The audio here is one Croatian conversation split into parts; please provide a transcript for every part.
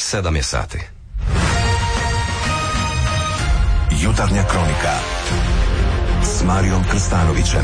7 je sati. Jutarnja kronika s Marijom Krstanovićem.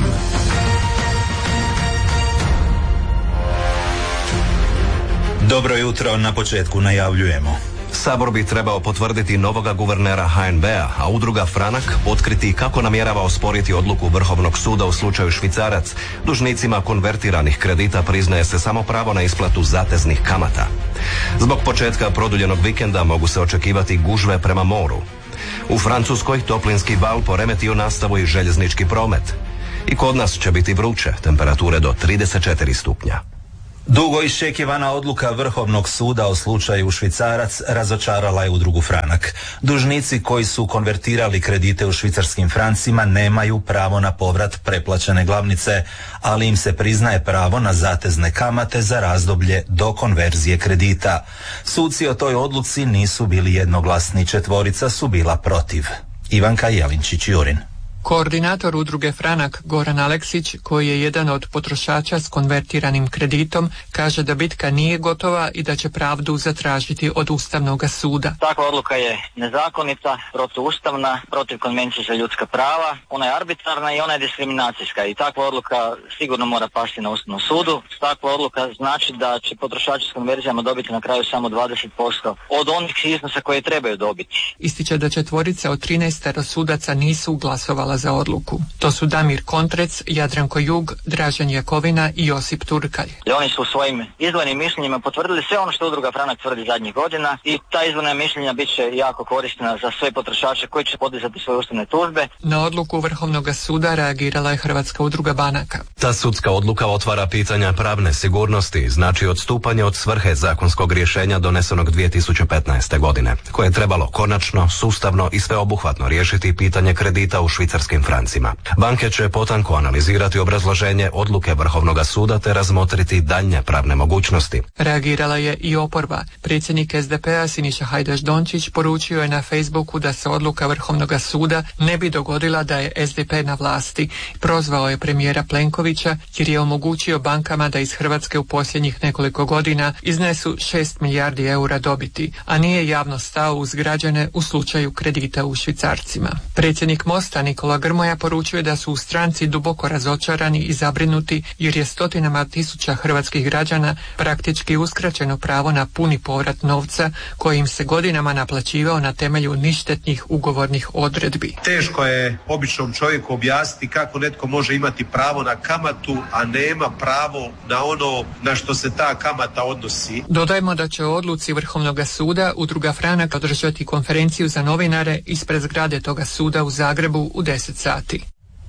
Dobro jutro, na početku najavljujemo. Sabor bi trebao potvrditi novoga guvernera HNB-a, a udruga Franak otkriti kako namjerava osporiti odluku Vrhovnog suda u slučaju Švicarac. Dužnicima konvertiranih kredita priznaje se samo pravo na isplatu zateznih kamata. Zbog početka produljenog vikenda mogu se očekivati gužve prema moru. U Francuskoj toplinski val poremetio nastavu i željeznički promet. I kod nas će biti vruće, temperature do 34 stupnja. Dugo iščekivana odluka Vrhovnog suda o slučaju Švicarac razočarala je udrugu Franak. Dužnici koji su konvertirali kredite u švicarskim francima nemaju pravo na povrat preplaćene glavnice, ali im se priznaje pravo na zatezne kamate za razdoblje do konverzije kredita. Suci o toj odluci nisu bili jednoglasni, 4 su bila protiv. Ivanka Jelinčić-Jurin. Koordinator udruge Franak Goran Aleksić, koji je jedan od potrošača s konvertiranim kreditom, kaže da bitka nije gotova i da će pravdu zatražiti od Ustavnog suda. Takva odluka je nezakonita, protuustavna, protiv konvencije za ljudska prava, ona je arbitrarna i ona je diskriminacijska i takva odluka sigurno mora pasti na Ustavnom sudu. Takva odluka znači da će potrošači s konverzijama dobiti na kraju samo 20% od onih iznosa koje trebaju dobiti. Ističe da 4 od 13 sudaca nisu glasovali za odluku. To su Damir Kontrec, Jadranko Jug, Dražen Jakovina i Josip Turkalj. Oni su u svojim izdvojenim mišljenjima potvrdili sve ono što udruga Franak tvrdi zadnjih godina i ta izdvojena mišljenja bit će jako korisna za sve potrošače koji će podizati svoje ustavne tužbe. Na odluku Vrhovnog suda reagirala je Hrvatska udruga banaka. Ta sudska odluka otvara pitanja pravne sigurnosti, znači odstupanje od svrhe zakonskog rješenja donesenog 2015. godine, koje je trebalo konačno, sustavno i sveobuhvatno riješiti pitanje kredita u švicarskim francima. Banke će potanko analizirati obrazloženje odluke Vrhovnog suda te razmotriti daljnje pravne mogućnosti. Reagirala je i oporba. Predsjednik SDP-a Siniša Hajdaš Dončić poručio je na Facebooku da se odluka Vrhovnog suda ne bi dogodila da je SDP na vlasti. Prozvao je premijera Plenkovića jer je omogućio bankama da iz Hrvatske u posljednjih nekoliko godina iznesu 6 milijardi eura dobiti, a nije javno stao uz građane u slučaju kredita u švicarcima. Predsjednik Mosta Nikola Grmoja poručuje da su u stranci duboko razočarani i zabrinuti jer je stotinama tisuća hrvatskih građana praktički uskraćeno pravo na puni povrat novca koji im se godinama naplaćivao na temelju ništetnih ugovornih odredbi. Teško je običnom čovjeku objasniti kako netko može imati pravo na kamatu, a nema pravo na ono na što se ta kamata odnosi. Dodajmo da će o odluci Vrhovnog suda udruga Franak održati konferenciju za novinare ispred zgrade toga suda u Zagrebu u 10 sati.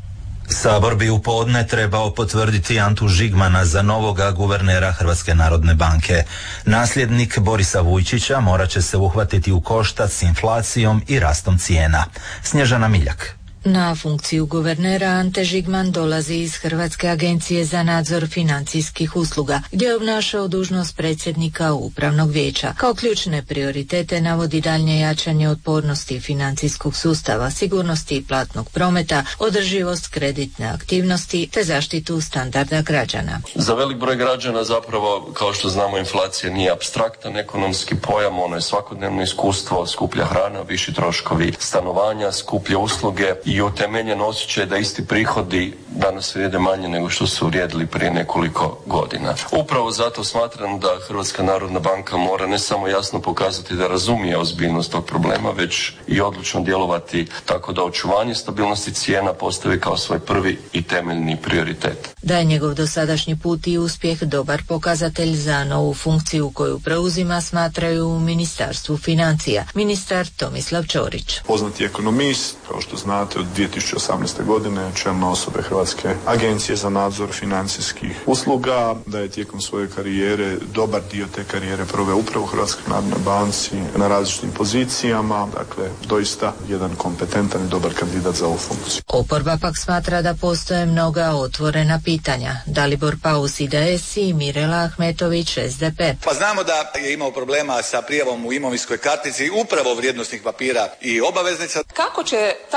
Sabor bi u podne trebao potvrditi Antu Žigmana za novoga guvernera Hrvatske narodne banke. Nasljednik Borisa Vujčića morat će se uhvatiti u koštac s inflacijom i rastom cijena. Snježana Miljak. Na funkciju guvernera Ante Žigman dolazi iz Hrvatske agencije za nadzor financijskih usluga, gdje je obnašao dužnost predsjednika upravnog vijeća. Kao ključne prioritete navodi daljnje jačanje otpornosti financijskog sustava, sigurnosti platnog prometa, održivost kreditne aktivnosti te zaštitu standarda građana. Za velik broj građana zapravo, kao što znamo, inflacija nije apstraktan ekonomski pojam, ono je svakodnevno iskustvo, skuplja hrana, viši troškovi stanovanja, skuplje usluge i utemeljen osjećaj da isti prihodi danas vrijede manje nego što su vrijedili prije nekoliko godina. Upravo zato smatram da Hrvatska narodna banka mora ne samo jasno pokazati da razumije ozbiljnost tog problema, već i odlučno djelovati tako da očuvanje stabilnosti cijena postavi kao svoj prvi i temeljni prioritet. Da je njegov dosadašnji put i uspjeh dobar pokazatelj za novu funkciju koju preuzima, smatraju u Ministarstvu financija. Ministar Tomislav Ćorić. Poznati ekonomist, kao što znate, od 2018. godine čelna osobe Hrvatske agencije za nadzor financijskih usluga, da je tijekom svoje karijere, dobar dio te karijere proveo upravo u Hrvatskoj narodnoj banci na različitim pozicijama, dakle doista jedan kompetentan i dobar kandidat za ovu funkciju. Oporba pak smatra da postoje mnoga otvorena pitanja. Dalibor Paus IDS i Mirela Ahmetović SDP. Pa znamo da je imao problema sa prijavom u imovinskoj kartici upravo vrijednosnih papira i obaveznica. Kako će taj guverner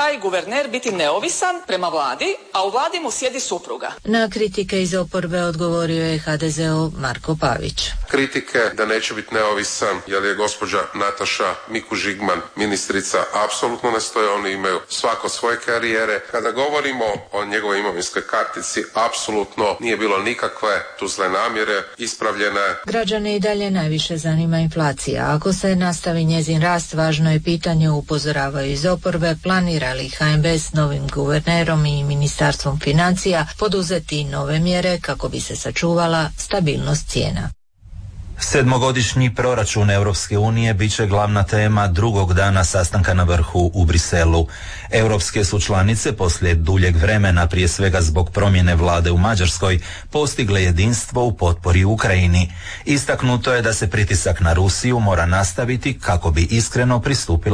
guverner biti neovisan prema vladi, a u vladi mu sjedi supruga. Na kritike iz oporbe odgovorio je HDZ-ov Marko Pavić. Kritike da neće biti neovisan jer je gospođa Nataša Mikuš-Žigman ministrica apsolutno ne stoje, oni imaju svako svoje karijere. Kada govorimo o njegovoj imovinskoj kartici, apsolutno nije bilo nikakve tu zle namjere, ispravljene. Građane i dalje najviše zanima inflacija. Ako se nastavi njezin rast, važno je pitanje, upozoravaju iz oporbe, planira li HNB s novim guvernerom i Ministarstvom financija poduzeti nove mjere kako bi se sačuvala stabilnost cijena. 7-godišnji proračun Europske unije bit će glavna tema drugog dana sastanka na vrhu u Briselu. Europske su članice poslije duljeg vremena, prije svega zbog promjene vlade u Mađarskoj, postigle jedinstvo u potpori Ukrajini. Istaknuto je da se pritisak na Rusiju mora nastaviti kako bi iskreno pristupila